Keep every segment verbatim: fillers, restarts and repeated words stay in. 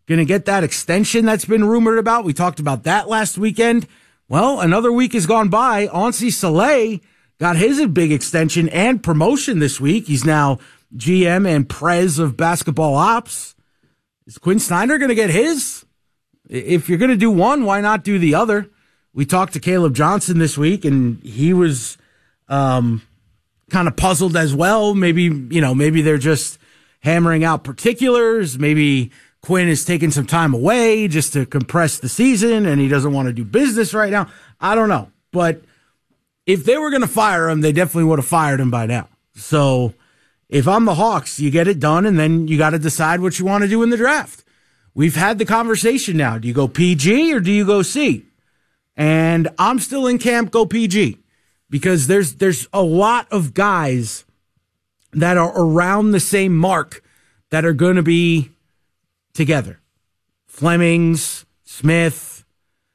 going to get that extension that's been rumored about. We talked about that last weekend. Well, another week has gone by. Onsi Saleh got his big extension and promotion this week. He's now G M and Prez of basketball ops. Is Quinn Snyder going to get his? If you're going to do one, why not do the other? We talked to Caleb Johnson this week, and he was um, kind of puzzled as well. Maybe, you know, maybe they're just hammering out particulars. Maybe Quinn is taking some time away just to compress the season, and he doesn't want to do business right now. I don't know. But if they were going to fire him, they definitely would have fired him by now. So if I'm the Hawks, you get it done, and then you got to decide what you want to do in the draft. We've had the conversation now. Do you go P G or do you go C? And I'm still in camp, go P G, because there's there's a lot of guys that are around the same mark that are going to be together. Flemings, Smith,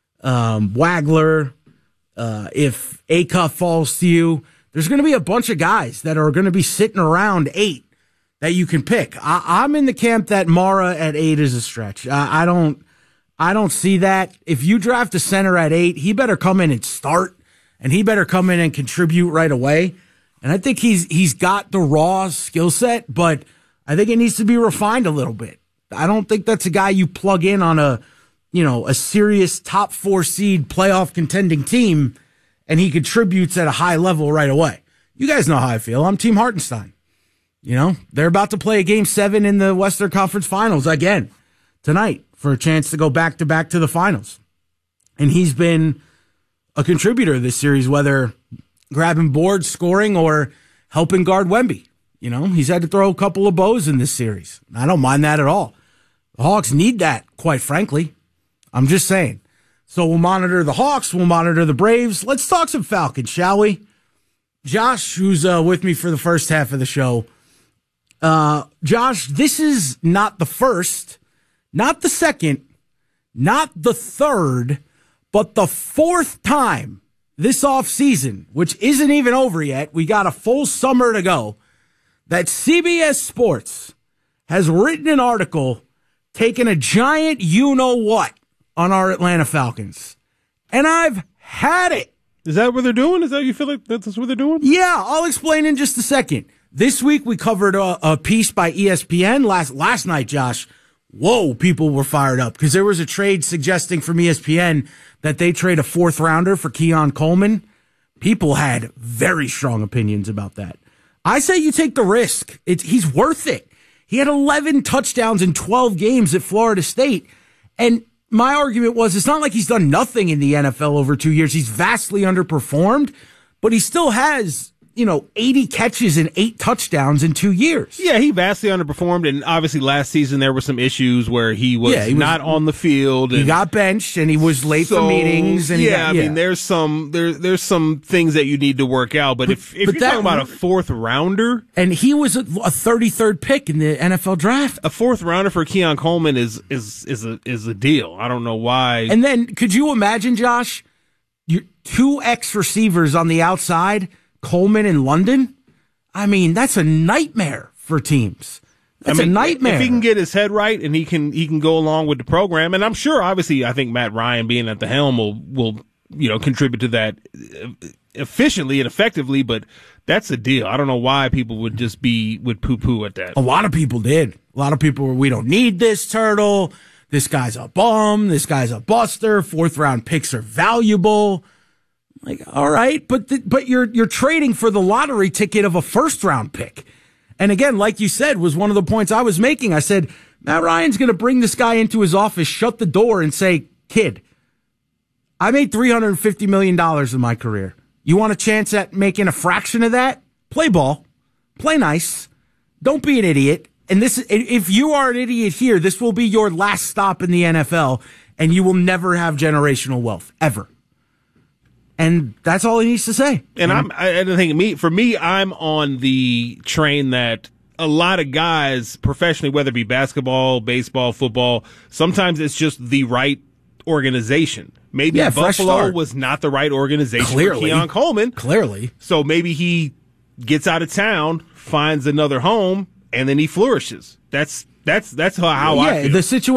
um, Wagler. Uh, if Acuff falls to you, there's going to be a bunch of guys that are going to be sitting around eight that you can pick. I, I'm in the camp that Mara at eight is a stretch. I, I don't, I don't see that. If you draft a center at eight, he better come in and start, and he better come in and contribute right away. And I think he's he's got the raw skill set, but I think it needs to be refined a little bit. I don't think that's a guy you plug in on a, you know, a serious top four seed playoff contending team, and he contributes at a high level right away. You guys know how I feel. I'm Team Hartenstein. You know, they're about to play a game seven in the Western Conference Finals again tonight for a chance to go back to back to the finals. And he's been a contributor this series, whether grabbing boards, scoring, or helping guard Wemby. You know, he's had to throw a couple of bows in this series. I don't mind that at all. The Hawks need that, quite frankly. I'm just saying. So we'll monitor the Hawks. We'll monitor the Braves. Let's talk some Falcons, shall we? Josh, who's uh, with me for the first half of the show. Uh, Josh, this is not the first, not the second, not the third, but the fourth time this offseason, which isn't even over yet, we got a full summer to go, that C B S Sports has written an article taking a giant you-know-what on our Atlanta Falcons. And I've had it. Is that what they're doing? Is that you feel like that's what they're doing? Yeah, I'll explain in just a second. This week we covered a, a piece by E S P N last last night, Josh. Whoa, people were fired up because there was a trade suggesting from E S P N that they trade a fourth rounder for Keon Coleman. People had very strong opinions about that. I say you take the risk. It's, he's worth it. He had eleven touchdowns in twelve games at Florida State. And my argument was it's not like he's done nothing in the N F L over two years. He's vastly underperformed, but he still has, you know, eighty catches and eight touchdowns in two years. Yeah, he vastly underperformed, and obviously last season there were some issues where he was, yeah, he was not on the field. And he got benched, and he was late so, for meetings. And yeah, got, yeah, I mean, there's some there, there's some things that you need to work out. But, but if, if but you're that, talking about a fourth rounder, and he was a, a thirty-third pick in the N F L draft, a fourth rounder for Keon Coleman is is is a is a deal. I don't know why. And then could you imagine, Josh, your two ex receivers on the outside, Coleman and London? I mean, that's a nightmare for teams. That's I mean, a nightmare. If he can get his head right and he can he can go along with the program, and I'm sure, obviously, I think Matt Ryan being at the helm will will you know contribute to that efficiently and effectively. But that's a deal. I don't know why people would just be would poo poo at that. A lot of people did. A lot of people were, we don't need this turtle. This guy's a bum. This guy's a buster. Fourth round picks are valuable. Like, all right, but th- but you're you're trading for the lottery ticket of a first round pick. And again, like you said, was one of the points I was making. I said, Matt Ryan's going to bring this guy into his office, shut the door, and say, kid, I made three hundred fifty million dollars in my career. You want a chance at making a fraction of that? Play ball. Play nice. Don't be an idiot. And this, if you are an idiot here, this will be your last stop in the N F L, and you will never have generational wealth, ever. And that's all he needs to say. And I'm, I don't think me, for me, I'm on the train that a lot of guys professionally, whether it be basketball, baseball, football, sometimes it's just the right organization. Maybe yeah, Buffalo was not the right organization Clearly. for Keon Coleman. Clearly. So maybe he gets out of town, finds another home, and then he flourishes. That's, that's, that's how, how yeah, I feel. The situation